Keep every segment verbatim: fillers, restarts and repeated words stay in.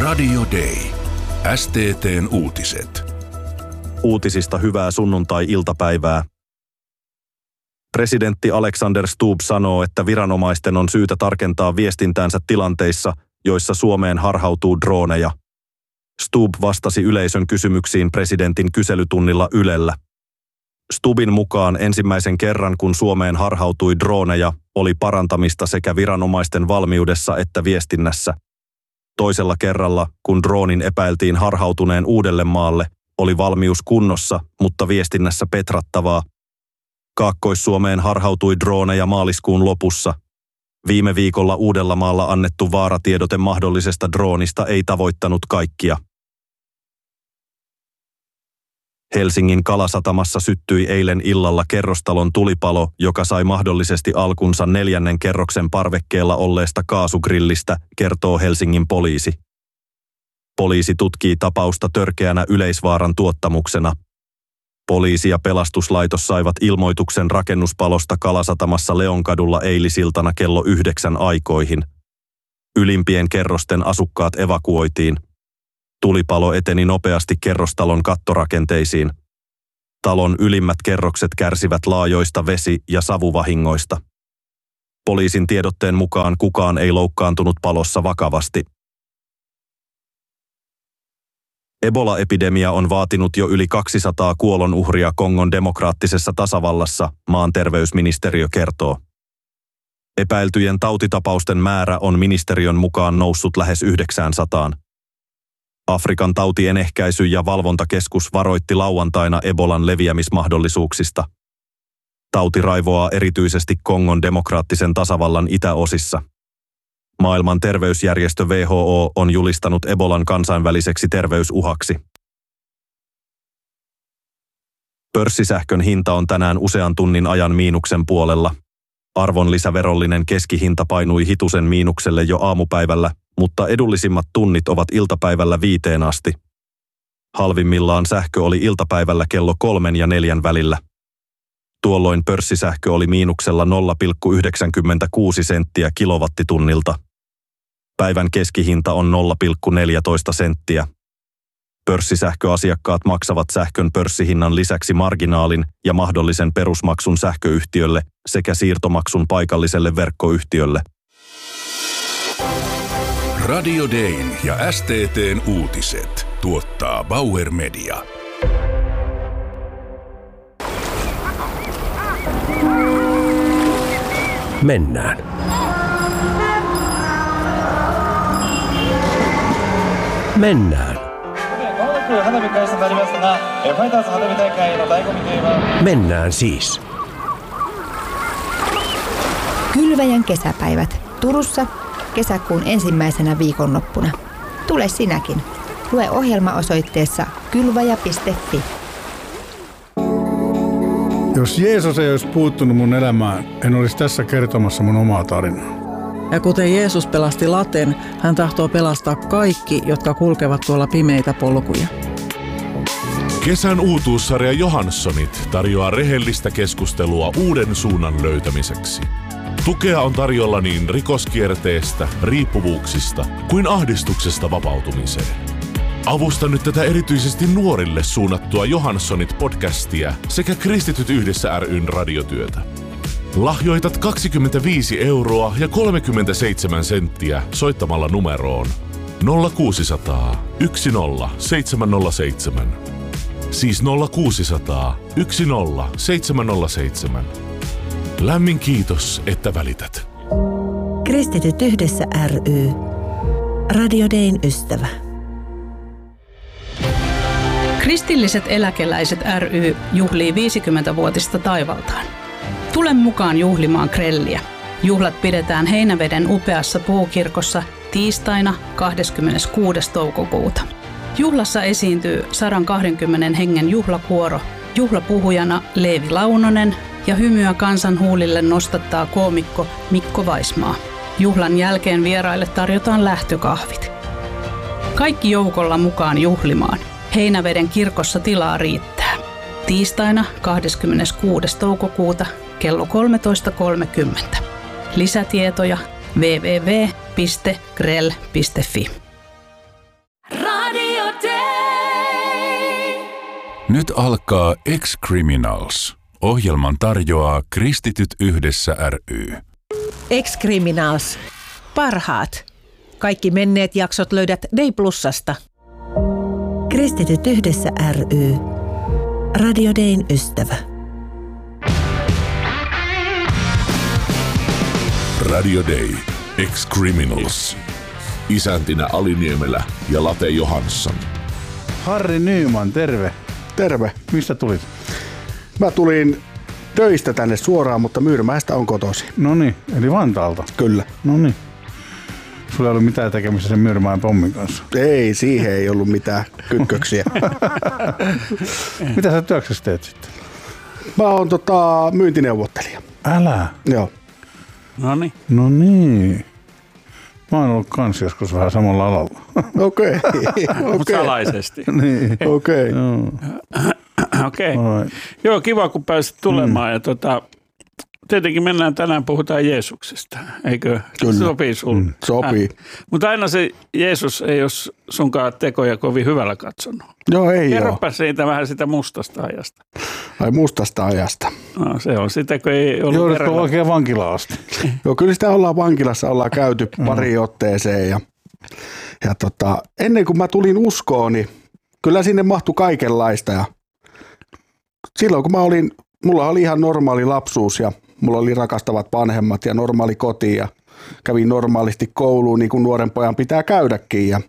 Radio Day. S T T:n uutiset. Uutisista hyvää sunnuntai-iltapäivää. Presidentti Alexander Stubb sanoo, että viranomaisten on syytä tarkentaa viestintäänsä tilanteissa, joissa Suomeen harhautuu drooneja. Stubb vastasi yleisön kysymyksiin presidentin kyselytunnilla Ylellä. Stubbin mukaan ensimmäisen kerran, kun Suomeen harhautui drooneja, oli parantamista sekä viranomaisten valmiudessa että viestinnässä. Toisella kerralla, kun droonin epäiltiin harhautuneen Uudellemaalle, oli valmius kunnossa, mutta viestinnässä petrattavaa. Kaakkois-Suomeen harhautui drooneja maaliskuun lopussa. Viime viikolla Uudellamaalla annettu vaaratiedote mahdollisesta droonista ei tavoittanut kaikkia. Helsingin Kalasatamassa syttyi eilen illalla kerrostalon tulipalo, joka sai mahdollisesti alkunsa neljännen kerroksen parvekkeella olleesta kaasugrillistä, kertoo Helsingin poliisi. Poliisi tutkii tapausta törkeänä yleisvaaran tuottamuksena. Poliisi ja pelastuslaitos saivat ilmoituksen rakennuspalosta Kalasatamassa Leonkadulla eilisiltana kello yhdeksän aikoihin. Ylimpien kerrosten asukkaat evakuoitiin. Tulipalo eteni nopeasti kerrostalon kattorakenteisiin. Talon ylimmät kerrokset kärsivät laajoista vesi- ja savuvahingoista. Poliisin tiedotteen mukaan kukaan ei loukkaantunut palossa vakavasti. Ebola-epidemia on vaatinut jo yli kaksisataa kuolonuhria Kongon demokraattisessa tasavallassa, maan terveysministeriö kertoo. Epäiltyjen tautitapausten määrä on ministeriön mukaan noussut lähes yhdeksäänsataan. Afrikan tautien ehkäisy- ja valvontakeskus varoitti lauantaina Ebolan leviämismahdollisuuksista. Tauti raivoaa erityisesti Kongon demokraattisen tasavallan itäosissa. Maailman terveysjärjestö W H O on julistanut Ebolan kansainväliseksi terveysuhaksi. Pörssisähkön hinta on tänään usean tunnin ajan miinuksen puolella. Arvonlisäverollinen keskihinta painui hitusen miinukselle jo aamupäivällä, mutta edullisimmat tunnit ovat iltapäivällä viiteen asti. Halvimmillaan sähkö oli iltapäivällä kello kolmen ja neljän välillä. Tuolloin pörssisähkö oli miinuksella nolla pilkku yhdeksänkymmentäkuusi senttiä kilowattitunnilta. Päivän keskihinta on nolla pilkku neljätoista senttiä. Pörssisähköasiakkaat maksavat sähkön pörssihinnan lisäksi marginaalin ja mahdollisen perusmaksun sähköyhtiölle sekä siirtomaksun paikalliselle verkkoyhtiölle. Radio Dayn ja S T T:n uutiset tuottaa Bauer Media. Mennään. Mennään. Mennään siis. Kylväjän kesäpäivät Turussa kesäkuun ensimmäisenä viikonloppuna. Tule sinäkin. Lue ohjelma osoitteessa kylväjä piste fi. Jos Jeesus ei olisi puuttunut mun elämään, en olisi tässä kertomassa mun omaa tarinaa. Ja kuten Jeesus pelasti laten, hän tahtoo pelastaa kaikki, jotka kulkevat tuolla pimeitä polkuja. Kesän uutuussarja Johanssonit tarjoaa rehellistä keskustelua uuden suunnan löytämiseksi. Tukea on tarjolla niin rikoskierteestä, riippuvuuksista kuin ahdistuksesta vapautumiseen. Avusta nyt tätä erityisesti nuorille suunnattua Johannssonit-podcastia sekä Kristityt yhdessä ry:n radiotyötä. Lahjoitat kaksikymmentäviisi euroa ja kolmekymmentäseitsemän senttiä soittamalla numeroon nolla kuusisataa yksi nolla seitsemän nolla seitsemän. Siis nolla kuusisataa yksi nolla seitsemän nolla seitsemän. Lämmin kiitos, että välität. Kristityt yhdessä ry. Radio Dayn ystävä. Kristilliset eläkeläiset ry juhlii viisikymmentävuotista taivaltaan. Tule mukaan juhlimaan grelliä. Juhlat pidetään Heinäveden upeassa puukirkossa tiistaina kahdeskymmeneskuudes toukokuuta. Juhlassa esiintyy sata kaksikymmentä hengen juhlakuoro, juhlapuhujana Leevi Launonen ja hymyä kansan huulille nostattaa koomikko Mikko Vaismaa. Juhlan jälkeen vieraille tarjotaan lähtökahvit. Kaikki joukolla mukaan juhlimaan. Heinäveden kirkossa tilaa riittää. Tiistaina kahdeskymmeneskuudes toukokuuta kello kolmetoista kolmekymmentä. Lisätietoja double-u double-u double-u piste grell piste fi. Nyt alkaa Ex-Criminals. Ohjelman tarjoaa Kristityt yhdessä ry. Ex-Criminals. Parhaat. Kaikki menneet jaksot löydät Day Plusasta. Kristityt yhdessä ry. Radio Dayn ystävä. Radio Day. Ex-Criminals. Isäntinä Ali Niemelä ja Late Johansson. Harri Nyman, terve. Terve. Mistä tulit? Mä tulin töistä tänne suoraan, mutta Myyrmäestä on kotosi. No niin, eli Vantaalta. Kyllä. No niin. Sulla ei ollut mitään tekemistä sen Myyrmäen pommin kanssa? Ei, siihen ei ollut mitään kytköksiä. Mitä sä työksessä teet sitten? Mä oon tota, myyntineuvottelija. Älä? Joo. No niin. No niin. Mä oon ollut kans joskus vähän samalla alalla. Okei. Mutta salaisesti. Niin. Okei. Okei. Joo, kiva kun pääsit tulemaan. Mm. Ja tota, tietenkin mennään tänään, puhutaan Jeesuksesta, eikö? Kyllä. Sopii sulle? Mm, sopii. Äh. Mutta aina se Jeesus ei ole sunkaan tekoja kovin hyvällä katsonut. Joo, ei ole. Kerropa siitä vähän sitä mustasta ajasta. Ai mustasta ajasta. No, se on sitä, kun ei ollut Joudutko verrella. oikein vankilaan asti? Joo, kyllä sitä ollaan vankilassa, ollaan käyty pari otteeseen. Ja, ja tota, ennen kuin mä tulin uskoon, niin kyllä sinne mahtui kaikenlaista. Ja silloin kun mä olin, mulla oli ihan normaali lapsuus ja mulla oli rakastavat vanhemmat ja normaali koti ja kävin normaalisti kouluun niin kuin nuoren pojan pitää käydäkin. Ja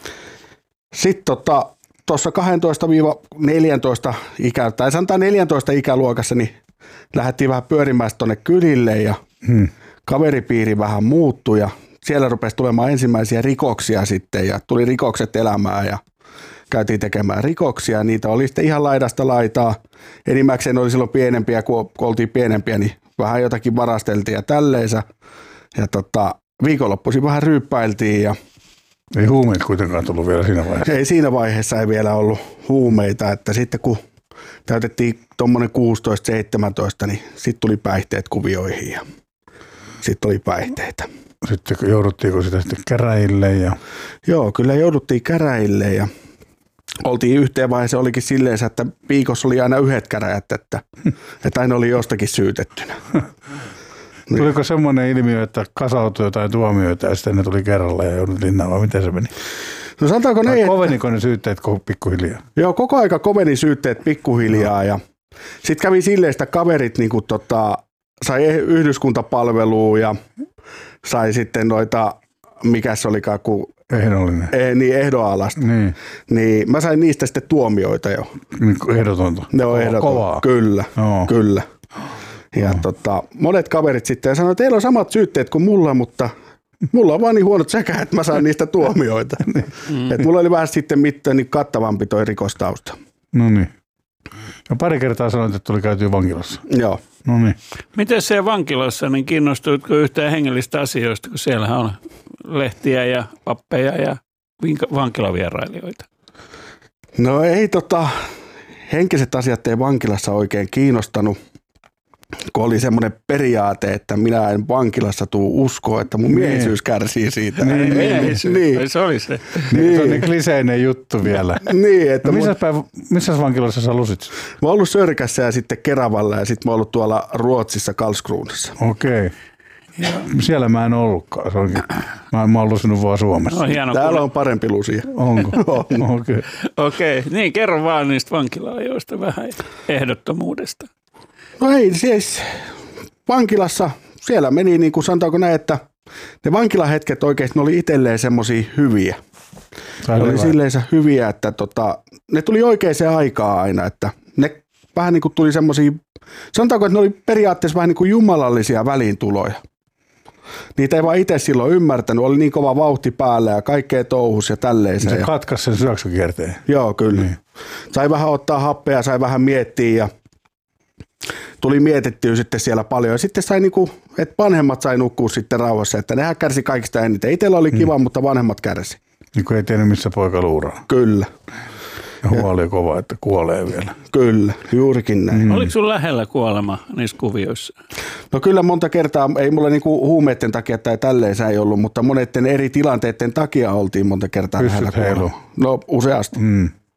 sitten tota, tuossa kaksitoista neljätoista ikä, tai sanotaan neljätoista ikäluokassa, niin lähdettiin vähän pyörimään tuonne kylille ja hmm. kaveripiiri vähän muuttui ja siellä rupesi tulemaan ensimmäisiä rikoksia sitten ja tuli rikokset elämään ja käytiin tekemään rikoksia. Niitä oli sitten ihan laidasta laitaa. Enimmäkseen oli silloin pienempiä, kun oltiin pienempiä, niin vähän jotakin varasteltiin ja tälleensä. Ja tota, viikonloppuisin vähän ryyppäiltiin ja ei huumeita kuitenkaan tullut vielä siinä vaiheessa. Ei siinä vaiheessa ei vielä ollut huumeita, että sitten kun täytettiin tuommoinen kuusitoista seitsemäntoista, niin sitten tuli päihteet kuvioihin ja sitten oli päihteitä. Sitten jouduttiinko sitä sitten käräjille? Ja joo, kyllä jouduttiin käräjille ja oltiin yhteen vaiheessa olikin silleen, että viikossa oli aina yhdet käräjät, että, että aina oli jostakin syytettynä. Niin. Tuliko semmoinen ilmiö, että kasautui jotain tuomioita ja sitten ne tuli kerralla ja joudut linnaan, vai miten se meni? No sanotaanko ne, koveniko että ne syytteet pikkuhiljaa? Joo, koko aika koveni syytteet pikkuhiljaa no. Ja sitten kävi silleen, että kaverit niin kuin, tota, sai yhdyskuntapalvelua ja sai sitten noita, mikä se olikaan, kun ehdollinen. Eh, niin, ehdonalasta. Niin. Niin mä sain niistä sitten tuomioita jo. Niin ehdotonta? Ne on ehdotonta. Kovaa? Kyllä, no. kyllä. Ja no. tota, monet kaverit sitten sanoivat, että teillä on samat syytteet kuin mulla, mutta mulla on vaan niin huonot sekä, että mä saan niistä tuomioita. mm. Et mulla oli vähän sitten mitään niin kattavampi toi rikostausta. No niin. Ja pari kertaa sanoit, että tuli käytyä vankilassa. Joo. No niin. Miten se vankilassa, niin kiinnostuitko yhtään hengellistä asioista, kun siellä on lehtiä ja pappeja ja vankilavierailijoita? No ei tota, henkiset asiat ei vankilassa oikein kiinnostanut, kun oli semmoinen periaate, että minä en vankilassa tuu uskoa, että mun miehisyys kärsii siitä. Niin, miehisyys. Niin. Se oli se. Niin. Se on niin kliseinen juttu vielä. Niin, että no, missä, mun... päivä, missä vankilassa sä lusit? Mä oon ollut Sörkässä ja sitten Keravalla ja sitten mä oon ollut tuolla Ruotsissa Karlskronassa. Okei. Okay. Siellä mä en ollutkaan. Se onkin, mä, mä oon lusinut vaan Suomessa. No, hieno, täällä kuule. on parempi lusia. Onko? on. Okei. Okay. Okei, okay. Niin kerro vaan niistä vankila-ajoista vähän ehdottomuudesta. No ei, siis vankilassa siellä meni niin kuin sanotaanko näin, että ne vankilahetket oikeasti ne oli itselleen semmosia hyviä. Ne oli silleensä hyviä, että tota, ne tuli oikeaan aikaan aina, että ne vähän niin kuin tuli semmosia, sanotaanko, että ne oli periaatteessa vähän niin kuin jumalallisia väliintuloja. Niitä ei vaan itse silloin ymmärtänyt, oli niin kova vauhti päällä ja kaikkea touhus ja tälleen. Se katkaisi sen syöksykierteen. Joo, kyllä. Niin. Sai vähän ottaa happea, sai vähän miettiä ja tuli mietittyä sitten siellä paljon. Ja sitten sai niinku, että vanhemmat sai nukkua sitten rauhassa, että nehän kärsi kaikista eniten. Itsellä oli kiva, hmm. mutta vanhemmat kärsi. Niin kuin ei tiennyt, missä poika luuraa. Kyllä. Ja huoli kova, että kuolee vielä. Kyllä, juurikin näin. Mm. Oliko sun lähellä kuolema niissä kuvioissa? No kyllä monta kertaa, ei mulla niinku huumeiden takia tai tälleen ei ollut, mutta monetten eri tilanteiden takia oltiin monta kertaa Pyssyt lähellä kuolema. No useasti. Mm.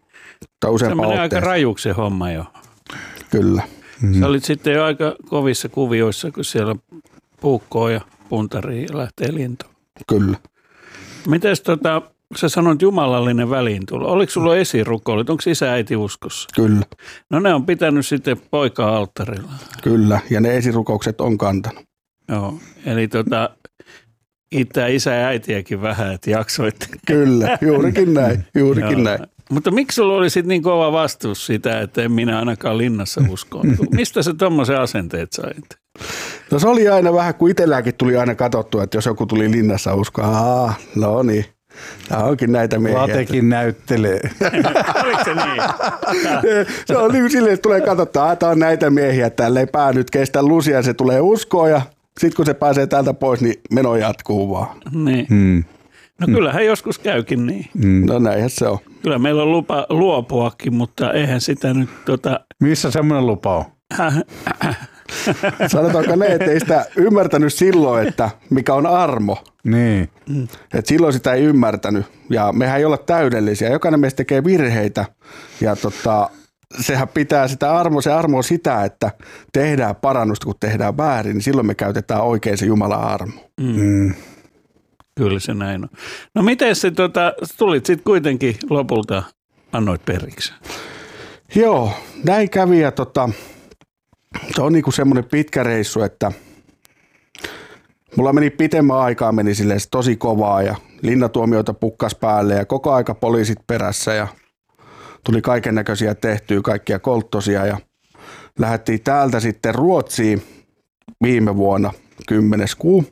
Se menee aika rajuksi se homma jo. Kyllä. Mm-hmm. Sä olit sitten jo aika kovissa kuvioissa, kun siellä puukkoo ja puntarii lähtee lintu. Kyllä. Mites tota, sä sanoit jumalallinen väliintulo. Oliko sulla esirukoulut? Onko isä äiti uskossa? Kyllä. No ne on pitänyt sitten poikaa alttarilla. Kyllä, ja ne esirukoukset on kantanut. Joo, eli tota, itää isä ja äitiäkin vähän, että jaksoitte. Kyllä, juurikin näin, juurikin näin. Mutta miksi sulla oli sitten niin kova vastuus sitä, että en minä ainakaan linnassa uskoon? Mistä sä tommoisen asenteet sait? No se oli aina vähän, kun itselläkin tuli aina katsottua, että jos joku tuli linnassa uskoon, aah, no niin, tämä onkin näitä miehiä. Latekin näyttelee. Oliko se niin? Se on niin silleen, että tulee katsottua, että tämä on näitä miehiä, että tällä ei pää nyt kestä lusia, se tulee uskoon ja sitten kun se pääsee täältä pois, niin meno jatkuu vaan. Niin. Hmm. No kyllähän joskus käykin niin. Hmm. No näinhän se on. Kyllä meillä on lupa luopuakin, mutta eihän sitä nyt tota... Missä semmoinen lupa on? Sanotaanko ne, että ei sitä ymmärtänyt silloin, että mikä on armo. Niin. Et silloin sitä ei ymmärtänyt. Ja mehän ei olla täydellisiä. Jokainen meistä tekee virheitä. Ja tota, sehän pitää sitä armoa. Se armo on sitä, että tehdään parannusta, kun tehdään väärin. Niin silloin me käytetään oikein se Jumalan armo. Mm. Kyllä se näin on. No miten se tota, tulit sitten kuitenkin lopulta, annoit periksi? Joo, näin kävi ja tota, se on niinku semmoinen pitkä reissu, että mulla meni pitemmän aikaa, meni silleen tosi kovaa ja linnatuomioita pukkas päälle ja koko aika poliisit perässä ja tuli kaiken näköisiä tehtyä, kaikkia kolttosia ja lähdettiin täältä sitten Ruotsiin viime vuonna kymmenes kuu.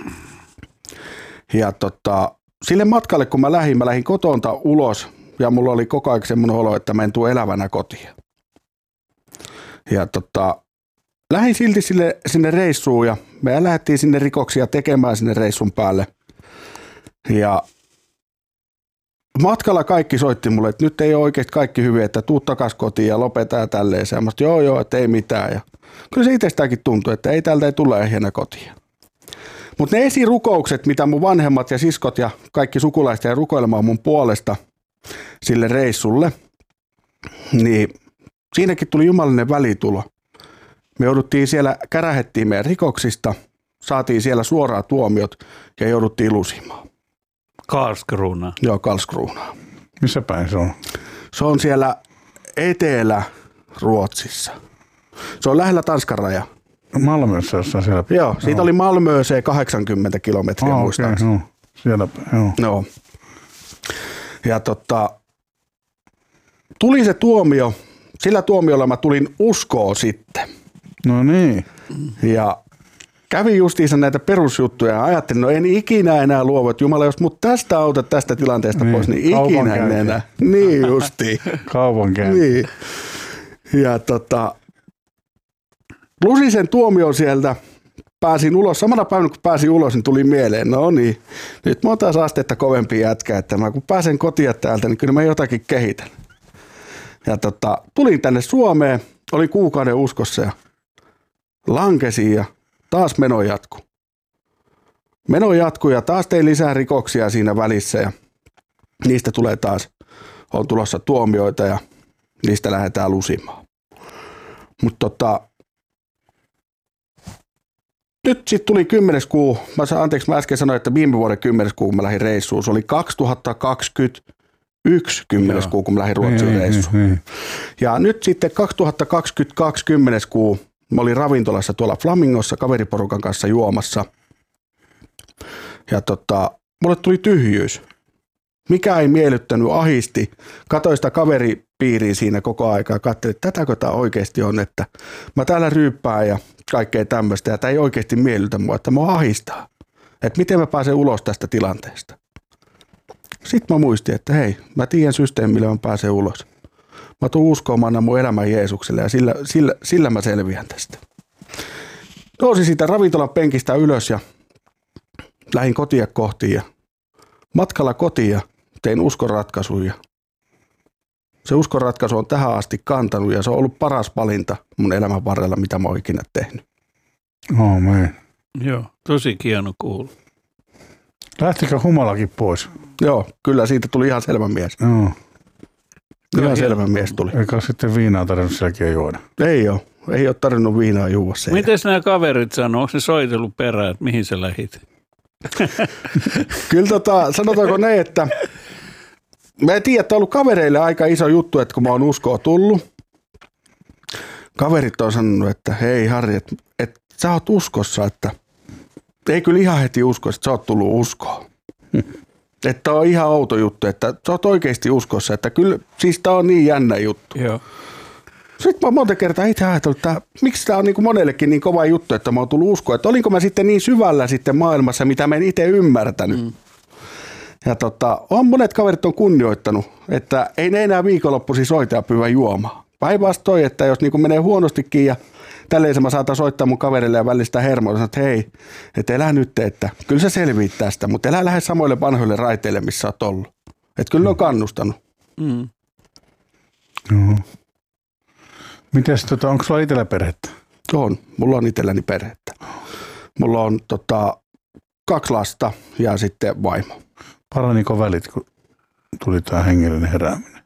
Ja tota, sille matkalle kun mä lähdin, mä lähdin kotonta ulos ja mulla oli koko ajan semmoinen olo, että mä en tule elävänä kotiin. Ja tota, lähdin silti sille, sinne reissuun ja me lähdettiin sinne rikoksia tekemään sinne reissun päälle. Ja matkalla kaikki soitti mulle, että nyt ei ole oikeasti kaikki hyvin, että tuu takas kotiin ja lopetaan tälleen. Ja mä sanoin, joo joo, että ei mitään. Ja kyllä se itsestäänkin tuntui, että ei täältä ei tule ehjänä kotiin. Mutta ne esirukoukset, mitä mun vanhemmat ja siskot ja kaikki sukulaiset jäi rukoilemaan mun puolesta sille reissulle, niin siinäkin tuli jumalinen välitulo. Me jouduttiin siellä, kärähettiin meidän rikoksista, saatiin siellä suoraan tuomiot ja jouduttiin lusimaan. Karlskrona. Joo, Karlskrona. Missä päin se on? Se on siellä Etelä-Ruotsissa. Se on lähellä Tanskan raja. Malmössä jossain siellä. Joo, siitä joo. Oli Malmööseen kahdeksankymmentä kilometriä oh, muistaakseni. Okay, no. Siellä, joo. No. Ja tota, tuli se tuomio, sillä tuomiolla mä tulin uskoon sitten. No niin. Ja kävin justiinsa näitä perusjuttuja ja ajattelin, no en ikinä enää luovu, että Jumala, jos mut tästä autat tästä tilanteesta niin, pois, niin ikinä en enää. Niin justiin. Kaupankäynti. Niin. Ja tota, lusin sen tuomion sieltä, pääsin ulos. Samana päivänä kun pääsin ulos, niin tuli mieleen, no niin, nyt mä oon taas astetta kovempi jätkä, että mä kun pääsen kotia täältä, niin kyllä mä jotakin kehitän. Ja tota, tulin tänne Suomeen, oli kuukauden uskossa ja lankesin ja taas meno jatkui. Meno jatkui ja taas tein lisää rikoksia siinä välissä ja niistä tulee taas, on tulossa tuomioita ja niistä lähdetään lusimaan. Mutta tota, nyt sitten tuli kymmenes kuu, mä saan, anteeksi mä äsken sanoin, että viime vuoden kymmenes kuu kun mä lähdin reissuun, se oli kaksituhattakaksikymmentäyksi kymmenes kuu kun mä lähdin Ruotsiin niin, reissuun. Niin, niin. Ja nyt sitten kaksituhattakaksikymmentäkaksi kymmenes kuu mä olin ravintolassa tuolla Flamingossa kaveriporukan kanssa juomassa ja tota, mulle tuli tyhjyys. Mikä ei miellyttänyt, ahisti. Katoin sitä kaveripiiriä siinä koko aikaa ja katselin, että tätäkö tämä oikeasti on, että mä täällä ryyppään ja kaikkea tämmöistä ja tämä ei oikeasti miellytä mua, että mua ahistaa. Että miten mä pääsen ulos tästä tilanteesta. Sitten mä muistin, että hei, mä tiedän systeemi, millä mä pääsen ulos. Mä tuun uskomaan mun elämän Jeesukselle ja sillä, sillä, sillä mä selviän tästä. Nousin siitä ravintolan penkistä ylös ja lähdin kotia kohti ja matkalla kotiin tein uskonratkaisuja. Se uskonratkaisu on tähän asti kantanut ja se on ollut paras valinta mun elämän varrella, mitä mä oon ikinä tehnyt. Amen. Joo, tosi hieno kuulla. Lähtikö humalakin pois? Joo, kyllä siitä tuli ihan selvä mies. Joo. Ihan selvä mies tuli. Eikä ole sitten viinaa tarvinnut sielläkin juoda. Ei ole. Ei ole tarvinnut viinaa juua siellä. Miten nämä kaverit sanoo? Onko ne soitellut perään, että mihin sä lähit? Kyllä tota, sanotaanko ne, että mä en tiedä, että on ollut kavereille aika iso juttu, että kun mä oon uskoa tullut. Kaverit on sanonut, että hei Harri, että, että sä oot uskossa, että ei kyllä ihan heti usko, että sä oot tullut uskoon. Että on ihan outo juttu, että sä oot oikeasti uskossa, että kyllä, siis tää on niin jännä juttu. Joo. Sitten mä oon monta kertaa itse ajatellut, että miksi tää on niin kuin monellekin niin kova juttu, että mä oon tullut uskoon, että olinko mä sitten niin syvällä sitten maailmassa, mitä mä en itse ymmärtänyt. Mm. Ja tota, on monet kaverit on kunnioittanut, että ei ne enää viikonloppuisin soita ja pyyvä juomaan. Päinvastoin, että jos niin kuin menee huonostikin ja tälleen mä saatan soittaa mun kaverille ja välistä hermoa, että hei, että elä nyt, että kyllä sä selviit tästä, mutta elä lähde samoille vanhoille raiteille, missä sä oot ollut. Että kyllä ne on kannustanut. Mm. Joo. Mites, tota, onko sulla itsellä perhettä? On, mulla on itselläni perhettä. Mulla on tota, kaksi lasta ja sitten vaimo. Paraniko välit, kun tuli tämä hengellinen herääminen?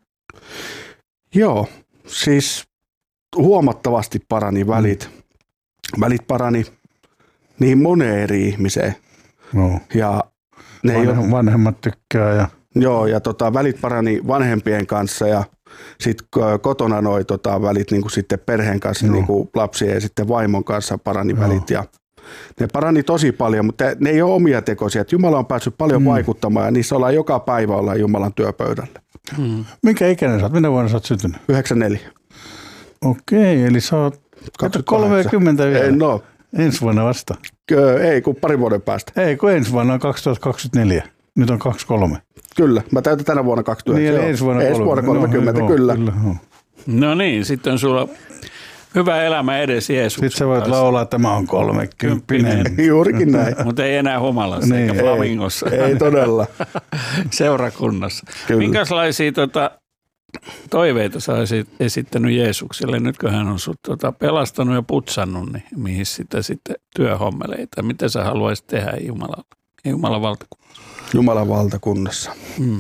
Joo, siis huomattavasti parani välit. Välit parani niin moneen eri ihmiseen. No. Ja ne Vanhem, ole, vanhemmat tykkää. Ja... Joo, ja tota, välit parani vanhempien kanssa ja sitten kotona noi tota, välit niin kuin sitten perheen kanssa, niin kuin lapsien ja sitten vaimon kanssa parani Joo. välit. Ja ne parani tosi paljon, mutta ne ei ole omia tekoisia. Että Jumala on päässyt paljon mm. vaikuttamaan ja niissä ollaan joka päivä ollaan Jumalan työpöydällä. Mm. Minkä ikäinen sä oot? Minä vuonna sä oot syntynyt? yhdeksänkymmentäneljä. Okei, eli sä oot kolmekymmentä vielä. Ei, no. Ensi vuonna vasta. Ei, kun parin vuoden päästä. Ei, kun ensi vuonna on kaksituhattakaksikymmentäneljä. Nyt on kaksikymmentäkolme. Kyllä, mä täytän tänä vuonna kaksikymmentä. Niin, ensi vuonna, ensi vuonna kolmekymmentä, no, kyllä. kyllä. No niin, sitten on sulla hyvä elämä edes Jeesuksen. Sitten sä voit laulaa, että mä oon kolmekymppinen. Juurikin näin. Mutta ei enää humalassa niin, eikä flamingossa. Ei, ei todella. Seurakunnassa. Kyllä. Minkälaisia tota, toiveita sä olisit esittänyt Jeesukselle, nyt kun hän on sut tota, pelastanut ja putsannut, niin mihin sitä sitten työhommeleita? Mitä sä haluaisit tehdä Jumalalla, Jumalan valtakunnassa? Jumalan valtakunnassa. Mm.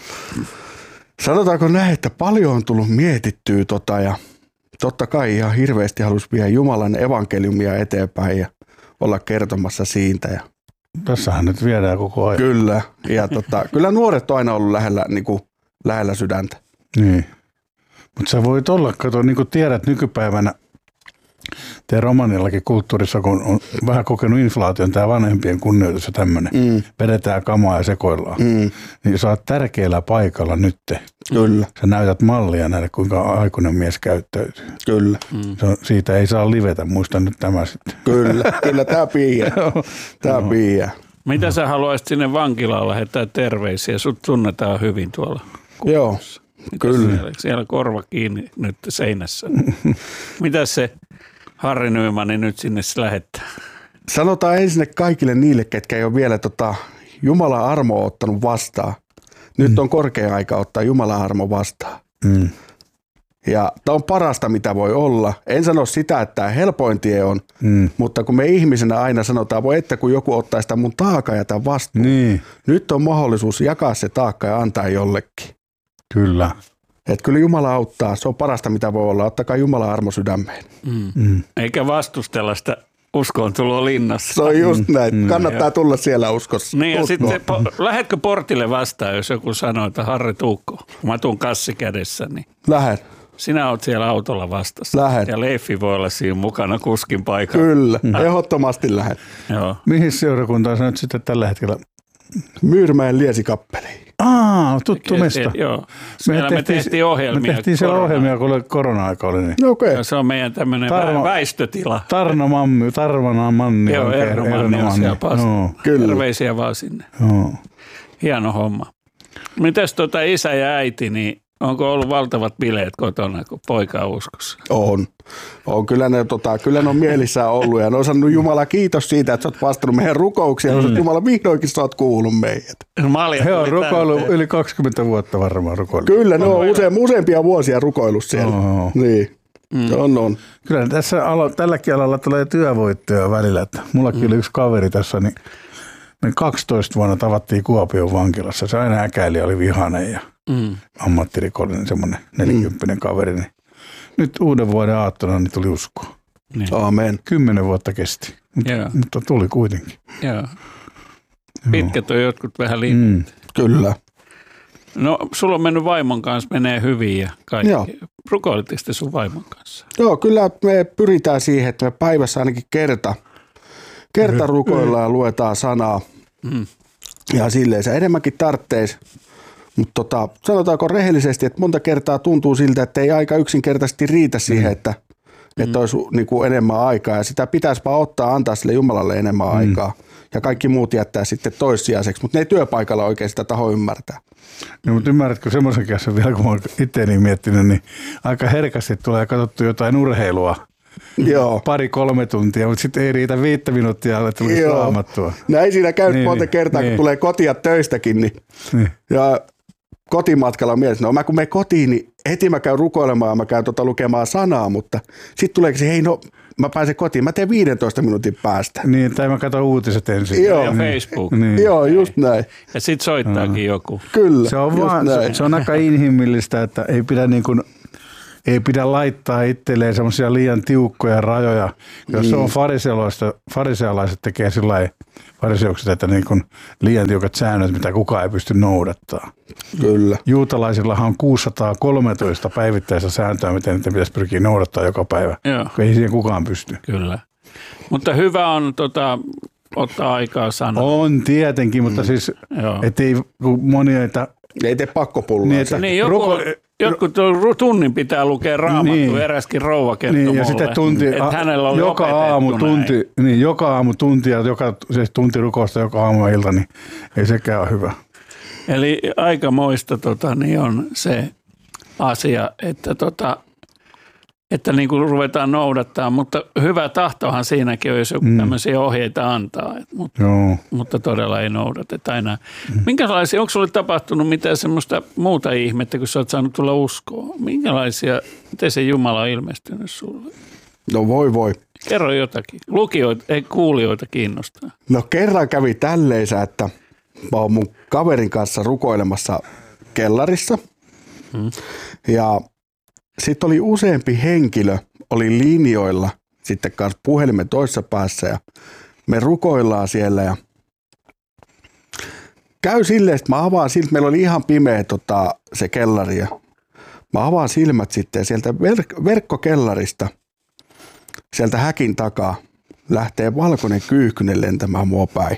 Sanotaanko näin, että paljon on tullut mietittyä tota ja totta kai ihan hirveästi halusi viedä Jumalan evankeliumia eteenpäin ja olla kertomassa siitä. Ja tässähän nyt viedään koko ajan. Kyllä, ja tota, kyllä nuoret on aina ollut lähellä, niin kuin, lähellä sydäntä. Niin, mutta sä voit olla, kato, niin kuin tiedät nykypäivänä, teidän romanillakin kulttuurissa, kun on vähän kokenut inflaation, tämä vanhempien kunnioitus ja tämmöinen, mm. vedetään kamaa ja sekoillaan, mm. niin sä oot tärkeällä paikalla nytte. Kyllä. Sä näytät mallia näille, kuinka aikuinen mies käyttäytyy. Kyllä. Mm. Se on, siitä ei saa livetä, muista nyt tämä sitten. Kyllä, kyllä tämä piiää. Tämä piiää. Mitä sä haluaisit sinne vankilaan lähettää terveisiä? Sut tunnetaan hyvin tuolla kunnassa. Joo, kyllä. Siellä, siellä korva kiinni nyt seinässä. Mitä se Harri Nyymanni nyt sinne lähettää? Sanotaan ensin kaikille niille, ketkä ei ole vielä tota Jumalan armoa ottanut vastaan. Nyt on korkea aika ottaa Jumalan armo vastaan. Mm. Ja tämä on parasta, mitä voi olla. En sano sitä, että tämä helpoin tie on, mm. mutta kun me ihmisenä aina sanotaan, voi että kun joku ottaa sitä mun taakka ja tämän vastuun. Niin. Nyt on mahdollisuus jakaa se taakka ja antaa jollekin. Kyllä. Että kyllä Jumala auttaa. Se on parasta, mitä voi olla. Ottakaa Jumalan armo sydämeen. Mm. Mm. Eikä vastustella sitä uskoon tuloa linnassa. Se on just näin. Mm. Kannattaa mm. tulla siellä uskossa. Niin ja sitten po- lähdetkö portille vastaan, jos joku sanoo, että Harri Tuukko, kun mä tuun kassi kädessä, niin lähden. Sinä oot siellä autolla vastassa. Lähden. Ja Leiffi voi olla siinä mukana kuskin paikalla. Kyllä, mm. ehdottomasti lähden. Joo. Mihin seurakuntaan sä nyt sitten tällä hetkellä? Myyrmäen Liesikappeliin. Aa, tuttu mesta. Joo. Siellä me tehtiin, me tehtiin ohjelmia. Me tehtiin siellä korona. ohjelmia, kun korona-aika oli. Niin. No okay. Se on meidän tämmöinen Tarmo, väistötila. Tarno Mammi, Tarvana Manni. Joo, Erno Manni on siellä. No. Terveisiä vaan sinne. Joo. Hieno homma. Mites tuota isä ja äiti, niin onko ollut valtavat bileet kotona, kun poika on uskossa? On. on. Kyllä, ne, tota, kyllä ne on mielissään ollut ja ne on sanonut Jumala kiitos siitä, että sä oot vastannut meidän rukouksia. Mm. Jumala vihdoinkin sä oot kuullut meidät. He on rukoillut yli kaksikymmentä vuotta varmaan rukoillut. Kyllä, ne on use, useampia vuosia rukoillut siellä. Oho. Niin. Mm. On, on. Kyllä tässä alo, tälläkin alalla tulee työvoittoja välillä. Että mullakin mm. oli yksi kaveri tässä, niin Me kaksitoista vuonna tavattiin Kuopion vankilassa. Se aina äkäili, oli vihainen ja mm. ammattirikollinen, semmoinen nelikymppinen mm. kaveri. Niin nyt uuden vuoden aattona niin tuli uskoa. Niin. Aamen. Kymmenen vuotta kesti, mutta, mutta tuli kuitenkin. Joo. Pitkät on jotkut vähän linjat. Mm. Kyllä. No, sulla on mennyt vaimon kanssa, menee hyvin ja kaikki. Joo. Rukoilitteko te sun vaimon kanssa? Joo, kyllä me pyritään siihen, että me päivässä ainakin kerta, kerta rukoillaan ja luetaan sanaa. Mm. Ja silleen se enemmänkin tarvitsisi. Mutta tota, sanotaanko rehellisesti, että monta kertaa tuntuu siltä, että ei aika yksinkertaisesti riitä siihen, mm. että, että olisi niin kuin enemmän aikaa. Ja sitä pitäisi vaan ottaa, antaa sille Jumalalle enemmän mm. aikaa. Ja kaikki muut jättää sitten toissijaiseksi, mutta ne ei työpaikalla oikein sitä taho ymmärtää. No, mutta ymmärrätkö semmoisen kanssa vielä, kun olen itseäni miettinyt, niin aika herkästi tulee katsottu jotain urheilua. Joo. Pari, kolme tuntia, mutta sitten ei riitä viittä minuuttia, alle tulisi raamattua. Näin siinä käy niin, monta kertaa, niin. Kun tulee kotia töistäkin. Niin. Niin. Ja kotimatkalla on mielessä, no mä kun menen kotiin, niin heti mä käyn rukoilemaan ja mä käyn tota lukemaan sanaa, mutta sitten tuleekin se, hei no, mä pääsen kotiin, mä teen viidentoista minuutin päästä. Niin, tai mä katson uutiset ensin. Joo. Ja Facebook. Niin. Joo, just näin. Ja sit soittaakin no. joku. Kyllä, se on, vaan, se, se on aika inhimillistä, että ei pidä niin kuin ei pidä laittaa itselleen semmoisia liian tiukkoja rajoja. Jos mm. on farisealaiset tekee sillä lailla fariseukset, että niin kuin liian tiukat säännöt, mitä kukaan ei pysty noudattaa. Kyllä. Juutalaisillahan on kuusisataakolmetoista päivittäistä sääntöä, miten niitä pitäisi pyrkiä noudattaa joka päivä. Joo. Ei siihen kukaan pysty. Kyllä. Mutta hyvä on tota, ottaa aikaa sanoa. On tietenkin, mutta mm. siis ettei monia, että ei tee pakkopullaa. Niin, että niin, joku, ruko, jotkut tunnin pitää lukea raamattua, niin, eräskin rouva kertoi niin, mulle, ja sitten tunti, että hänellä oli joka aamu tunti, niin, joka aamu tunti ja joka, se tunti rukousta joka aamu ja ilta, niin ei sekään ole hyvä. Eli aikamoista tota, niin on se asia, että, tota, että niin kuin ruvetaan noudattaa, mutta hyvä tahtohan siinäkin on, jos joku mm. tämmöisiä ohjeita antaa, et, mutta, mutta todella ei noudateta enää. Mm. Minkälaisia, onko sinulle tapahtunut mitään semmoista muuta ihmettä, kun sä oot saanut tulla uskoon? Minkälaisia, miten se Jumala on ilmestynyt sulle? No voi voi. Kerro jotakin. Lukijoita, ei kuulijoita kiinnostaa. No kerran kävi tälleensä, että mä oon mun kaverin kanssa rukoilemassa kellarissa mm. ja sitten oli useampi henkilö, oli linjoilla sitten kanssa puhelimen toisessa päässä ja me rukoillaan siellä ja käy silleen, että mä avaan silmät, meillä oli ihan pimeä tota, se kellari ja mä avaan silmät sitten ja sieltä verk- verkkokellarista, sieltä häkin takaa lähtee valkoinen kyyhkynen lentämään mua päin.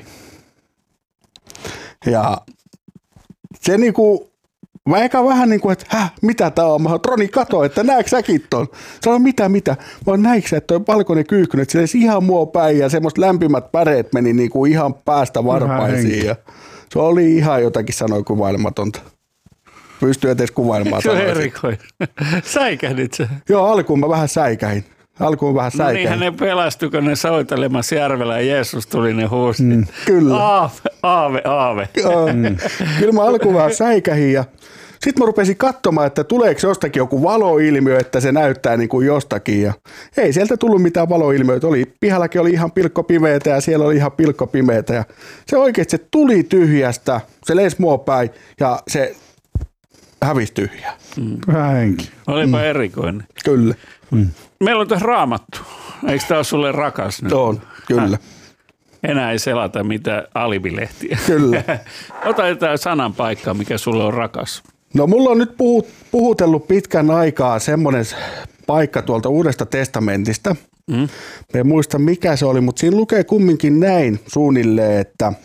Ja se niinku mä eka vähän niin kuin, että häh, mitä tää on? Mä oon, Roni, kato, että näetkö säkin ton? Sano, mitä, mitä? Mä oon, näikö sä, että toi valkoinen kyyhkynen, että se ihan mua päin ja semmoista lämpimät päreet meni niin kuin ihan päästä varpaisiin. Ja se oli ihan jotakin sanoi kuvailematonta. Pystyy edes kuvailemaan. Se on erikoinen. Säikähdit sä? Joo, alkuun mä vähän säikähin. Alkuun vähän säikähin. No niinhän ne pelastui, kun ne soitelemassa järvellä ja Jeesus tuli ne huusi. Mm. Kyllä. Aave, aave, aave. Mm. Kyllä mä alkuun vähän säikähin ja sitten mä rupesin katsomaan, että tuleeko jostakin joku valoilmiö, että se näyttää niin kuin jostakin. Ja ei sieltä tullut mitään valoilmiöitä. Oli, pihallakin oli ihan pilkkopimeetä ja siellä oli ihan pilkkopimeetä. Ja se oikeasti se tuli tyhjästä, se lensi mua päin ja se hävisi tyhjää. Mm. Vähänkin. Olipa mm. erikoinen. Kyllä. Mm. Meillä on tässä Raamattu. Eikö tämä ole sulle rakas nyt? On, kyllä. Enää ei selata mitään alibilehtiä. Kyllä. Ota jotain sanan paikkaa, mikä sulle on rakas. No mulla on nyt puhut, puhutellut pitkän aikaa semmoinen paikka tuolta Uudesta testamentista. Mm. En muista mikä se oli, mutta siinä lukee kumminkin näin suunnilleen, että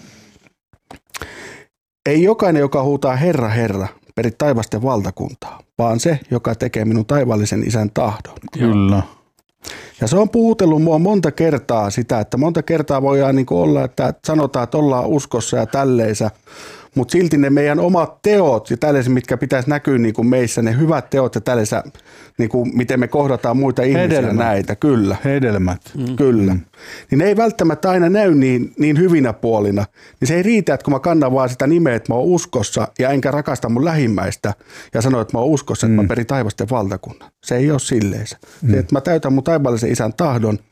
ei jokainen, joka huutaa Herra, Herra, peri taivasten valtakuntaa, vaan se, joka tekee minun taivaallisen isän tahdon. Kyllä. Ja se on puhutellut mua monta kertaa sitä, että monta kertaa voidaan niin kuin olla, että sanotaan, että ollaan uskossa ja tälleensä, mutta silti ne meidän omat teot ja tällaiset, mitkä pitäisi näkyä niin kuin meissä, ne hyvät teot ja tällaiset, niin kuin miten me kohdataan muita ihmisiä Hedelmät. näitä, kyllä. Hedelmät. Mm. Kyllä. Mm. Niin ne ei välttämättä aina näy niin, niin hyvinä puolina. Niin se ei riitä, että kun mä kannan vaan sitä nimeä, että mä oon uskossa ja enkä rakasta mun lähimmäistä ja sano, että mä oon uskossa, että mm. mä perin taivasten valtakunnan. Se ei ole silleen. Mm. Se, että mä täytän mun taivaallisen isän tahdon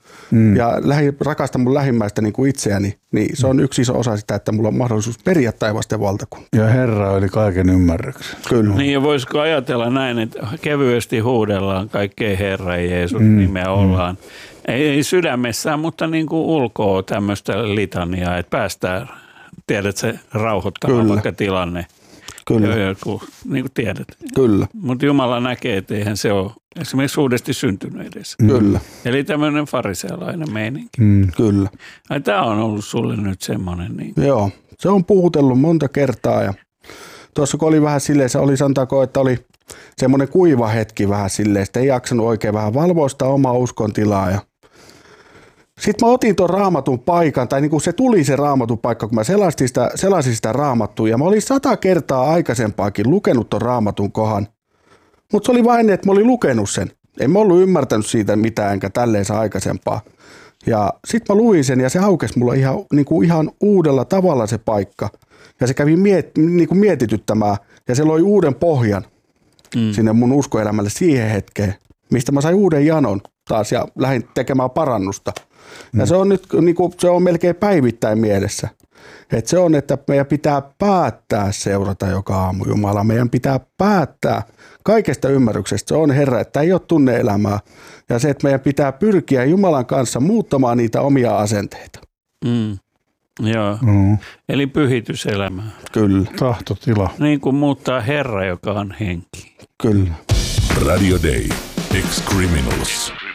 mm. ja lähi, rakastan mun lähimmäistä niin kuin itseäni, niin se on yksi iso osa sitä, että mulla on mahdollisuus periä taivasten valtakunta. Ja Herra oli kaiken ymmärryksen. Kyllä. Niin ja voisiko ajatella näin, että kevyesti huudellaan kaikkea Herra Jeesus mm. nimeä ollaan. Mm. Ei, ei sydämessään, mutta niin kuin ulkoa tämmöistä litaniaa, että päästään, tiedät se rauhoittamaan vaikka tilanne. Kyllä. Joku, niin kuin tiedät. Kyllä. Mutta Jumala näkee, että eihän se ole esimerkiksi uudesti syntynyt edes. Kyllä. Eli tämmöinen farisealainen meininki. Mm. Kyllä. Ai, tämä on ollut sulle nyt semmoinen. Niin. Joo, se on puhutellut monta kertaa ja tuossa kun oli vähän silleen, se oli sanotaanko, että oli semmoinen kuiva hetki vähän silleen, että ei jaksanut oikein vähän valvoa sitä omaa uskontilaa ja sitten mä otin tuon raamatun paikan, tai niin kuin se tuli se raamatun paikka, kun mä selasin sitä, selasin sitä raamattua, ja mä olin sata kertaa aikaisempaakin lukenut tuon raamatun kohan. Mutta se oli vain, että mä olin lukenut sen. En mä ollut ymmärtänyt siitä mitään, enkä tälleensä aikaisempaa. Ja sitten mä luin sen, ja se aukesi mulla ihan, niin kuin ihan uudella tavalla se paikka. Ja se kävi miet, niin kuin mietityttämään, ja se loi uuden pohjan mm. sinne mun uskoelämälle siihen hetkeen, mistä mä sain uuden janon taas, ja lähdin tekemään parannusta. Ja se on nyt niinku, se on melkein päivittäin mielessä. Et se on, että meidän pitää päättää seurata joka aamu Jumalaa. Meidän pitää päättää kaikesta ymmärryksestä. Se on Herra, että ei ole tunne-elämää. Ja se, että meidän pitää pyrkiä Jumalan kanssa muuttamaan niitä omia asenteita. Mm. Joo, mm. eli pyhityselämää. Kyllä. Tahtotila. Niin kuin muuttaa Herra, joka on henki. Kyllä. Radio Day. Ex-Criminals.